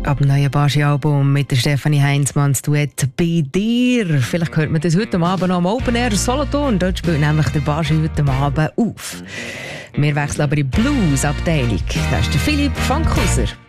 Ab dem neuen Baschi-Album mit der Stefanie Heinzmanns Duett «Bei dir». Vielleicht hört man das heute Abend noch am Open Air Solothurn. Dort spielt nämlich der Baschi heute Abend auf. Wir wechseln aber in die Blues-Abteilung. Da ist der Philipp Fankhauser.